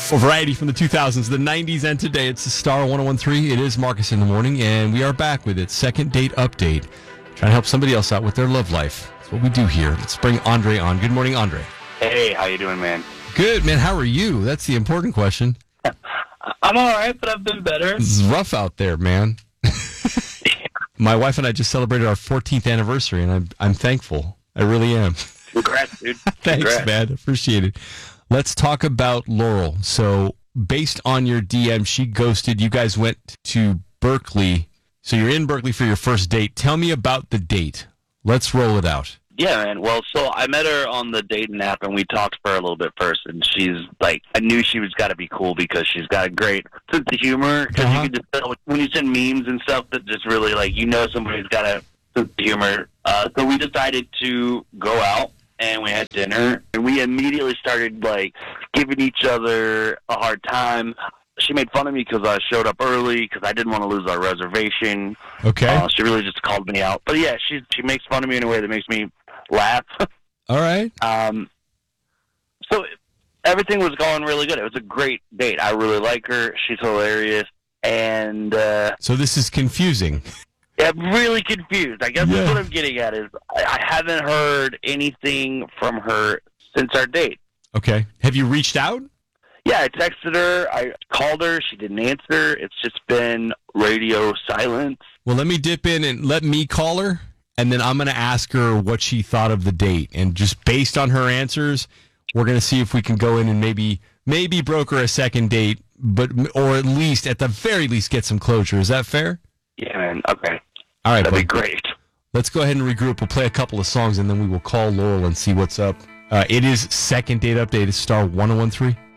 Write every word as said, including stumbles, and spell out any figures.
For variety from the two thousands, the nineties, and today, it's the Star one oh one three. It is Marcus in the Morning, and we are back with its second date update. Trying to help somebody else out with their love life. That's what we do here. Let's bring Andre on. Good morning, Andre. Hey, how you doing, man? Good, man. How are you? That's the important question. I'm all right, but I've been better. This is rough out there, man. My wife and I just celebrated our fourteenth anniversary, and I'm I'm thankful. I really am. Congrats, dude. Thanks, Congrats. man. Appreciate it. Let's talk about Laurel. So, based on your D M, she ghosted. You guys went to Berkeley. So, you're in Berkeley for your first date. Tell me about the date. Let's roll it out. Yeah, man. Well, so I met her on the dating app, and we talked for a little bit first. And she's like, I knew she was got to be cool because she's got a great sense of humor. Because Uh-huh. you can just tell when you send memes and stuff that just really like you know somebody's got a sense of humor. Uh, so we decided to go out. And we had dinner, and we immediately started, like, giving each other a hard time. She made fun of me because I showed up early because I didn't want to lose our reservation. Okay. Uh, she really just called me out. But, yeah, she she makes fun of me in a way that makes me laugh. All right. um, so everything was going really good. It was a great date. I really like her. She's hilarious. And uh, So, this is confusing. yeah, I'm really confused. I guess Yeah. that's what I'm getting at is I, I haven't heard anything from her since our date. Okay. Have you reached out? Yeah, I texted her. I called her. She didn't answer. It's just been radio silence. Well, let me dip in and let me call her, and then I'm going to ask her what she thought of the date. And just based on her answers, we're going to see if we can go in and maybe maybe broker a second date, but or at least, at the very least, get some closure. Is that fair? Yeah, man. Okay. All right, That'd be bud. great. Let's go ahead and regroup. We'll play a couple of songs, and then we will call Laurel and see what's up. Uh, it is second date update. It's Star one oh one three.